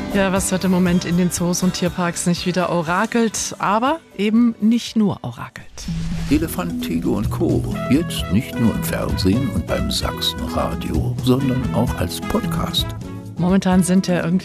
Ja, was wird im Moment in den Zoos und Tierparks nicht wieder orakelt, aber eben nicht nur orakelt. Elefant, Tiger und Co. Jetzt nicht nur im Fernsehen und beim Sachsenradio, sondern auch als Podcast. Momentan sind ja irgendwie